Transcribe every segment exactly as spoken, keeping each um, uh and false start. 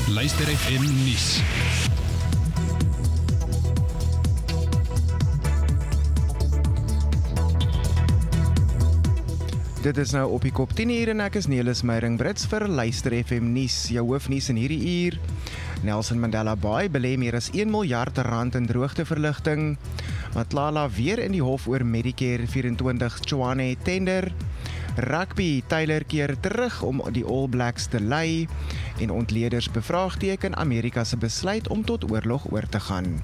Luister F M Nuus. Dit is nou op die kop tien uur en ek is Nelis Meiring Brits vir Luister F M Nuus. Jou hoofnuus in hierdie uur. Nelson Mandela Bay belê meer as een miljard rand in droogteverligting. Matlala weer in die hof oor Medicare vyf-en-twintig Tshwane tender. Rugby, Tyler keer terug om die All Blacks te lei. En ontleeders bevraagteken Amerika se besluit om tot oorlog oor te gaan.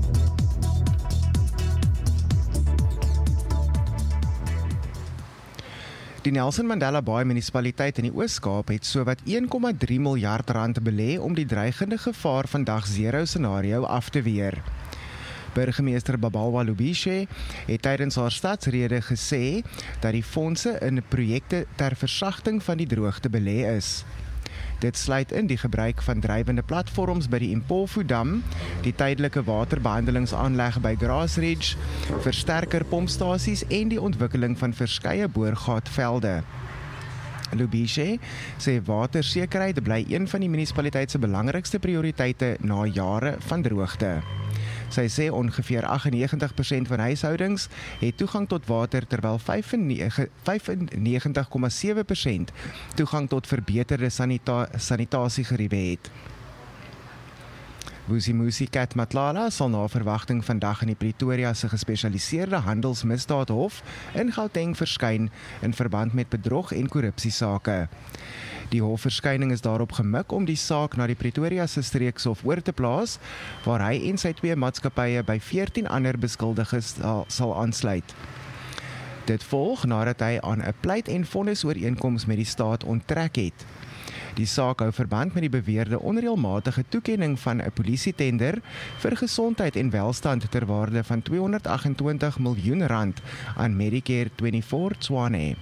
Die Nelson Mandela Bay munisipaliteit in die Oos-Kaap het sowat een komma drie miljard rand belê om die dreigende gevaar van dag zero scenario af te weer. Burgemeester Babalwa Lubishe het tydens haar stadsrede gesê dat die fondse in projekte ter versagting van die droogte belê is. Dit sluit in die gebruik van drywende platforms by die Impofu Dam, die tydelike waterbehandelingsaanleg by Grassridge, versterker pompstasies en die ontwikkeling van verskeie boorgaatvelde. Lubishe sê watersekerheid bly een van die munisipaliteit se belangrikste prioriteite na jare van droogte. Sy sê ongeveer agt en negentig persent van huishoudings het toegang tot water terwyl vyf en negentig komma sewe persent toegang tot verbeterde sanita- sanitasiegeriewe het. Vusimusi Kat Matlala sal na verwagting vandag in die Pretoria se gespesialiseerde handelsmisdaadhof in Gauteng verskyn in verband met bedrog en korrupsiesake. Die hofverskyning is daarop gemik om die saak na die Pretoria se streekshof oor te plaas, waar hy en sy twee maatskappye by veertien ander beskuldiges sal aansluit. Dit volg nadat hy aan 'n pleit en vonnisooreenkoms met die staat onttrek het. Die saak hou verband met die beweerde onreëlmatige toekenning van 'n polisietender vir gesondheid en welstand ter waarde van tweehonderd agt en twintig miljoen rand aan Medicare vyf-en-twintig Tshwane.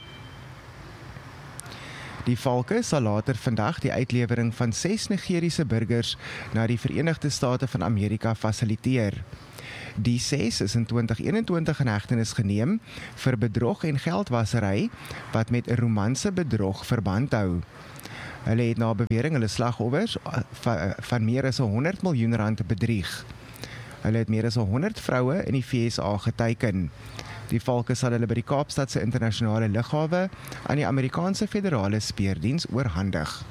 Die Valke sal later vandag die uitlewering van ses Nigeriese burgers na die Verenigde State van Amerika fasiliteer. Die ses is in twintig eenentwintig in hegtenis geneem vir bedrog en geldwasery wat met 'n romanse bedrog verband hou. Hulle het na bewering hulle slagoffers van meer as honderd miljoen rand bedrieg. Hulle het meer as honderd vroue in die V S A geteiken. Die valke sal hulle by die Kaapstadse internasionale lughawe aan die Amerikaanse Federale Speurdiens oorhandig.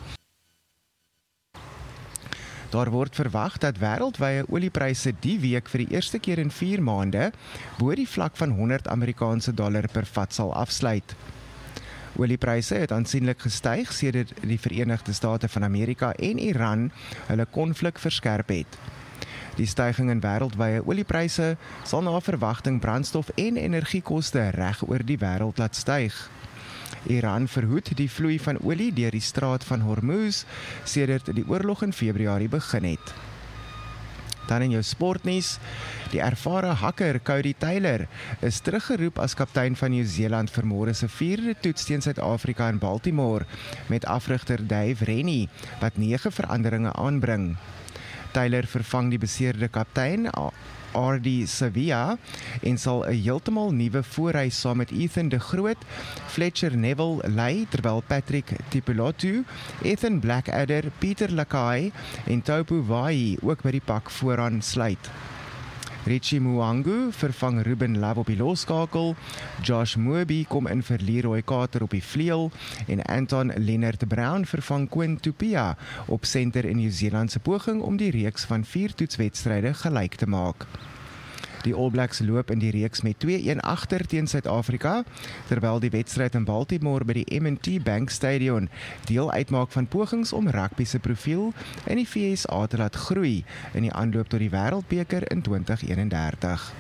Daar word verwag dat wêreldwye oliepryse die week vir die eerste keer in vier maande bo die vlak van honderd Amerikaanse dollar per vat sal afsluit. Oliepryse het aansienlik gestyg sedert die Verenigde State van Amerika en Iran hulle konflik verskerp het. Die styging in wêreldwye oliepryse sal na verwagting brandstof en energiekoste reg oor die wêreld laat styg. Iran verhoed die vloei van olie deur die straat van Hormuz sedert die oorlog in Februarie begin het. Dan in jou sportnuus, die ervare hakker Cody Taylor is teruggeroep as kaptein van Nieu-Seeland vir môre se vierde toets teen Suid-Afrika in Baltimore met afrigter Dave Rennie wat nege veranderinge aanbring. Taylor vervang die beseerde kaptein R D Sevilla en sal 'n heeltemal nuwe voorreis saam met Ethan de Groot, Fletcher Neville lei terwyl Patrick Tipolotu, Ethan Blackadder, Pieter Lakai en Taupo Vai ook by die pak vooraan sluit. Richie Mwangu vervang Ruben Love op die loskakel, Josh Moby kom in vir Leroy Carter op die vleuel en Anton Leonard Brown vervang Quinn Tupia op senter in Nieu-Seeland se poging om die reeks van vier toetswedstryde gelyk te maak. Die All Blacks loop in die reeks met twee-een agter teen Suid-Afrika, terwyl die wedstryd in Baltimore by die M en T Bank Stadion deel uitmaak van pogings om rugby se profiel in die V S A te laat groei in die aanloop tot die Wêreldbeker in twintig eenendertig.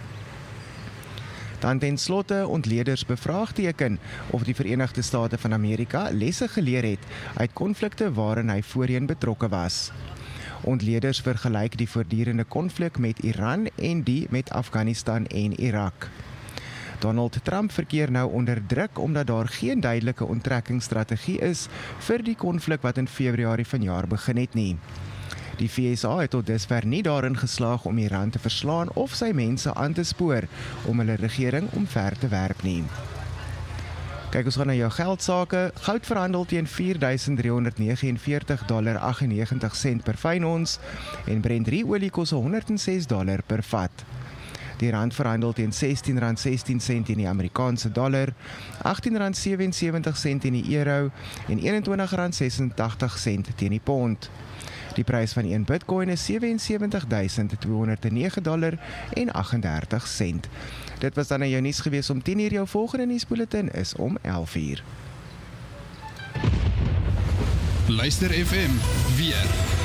Dan ten slotte ontleeders bevraagteken of die Verenigde State van Amerika lesse geleer het uit konflikte waarin hy voorheen betrokke was. Ontleeders vergelyk die voortdurende konflik met Iran en die met Afghanistan en Irak. Donald Trump verkeer nou onder druk omdat daar geen duidelike onttrekkingsstrategie is vir die konflik wat in Februarie vanjaar begin het nie. Die V S A het tot dusver nie daarin geslaag om Iran te verslaan of sy mense aan te spoor om hulle regering omver te werp nie. Kyk, ons gaan na jou geldsake. Goud verhandel teen vier duisend driehonderd negenenveertig dollar aggennegentig sent per fyn ons en Brent drie olie kos honderd en ses dollar per vat. Die rand verhandel teen sestien rand sestien sent in die Amerikaanse dollar, agttien rand sewensewentig sent in die euro en eenentwintig rand sesentagtig sent teen die pond. Die prys van een Bitcoin is sewensewentig duisend tweehonderd en nege dollar en aggendertig sent. Dit was dan aan jou nuus gewees om tien uur. Jou volgende nuusbulletin is om elf uur. Luister F M weer.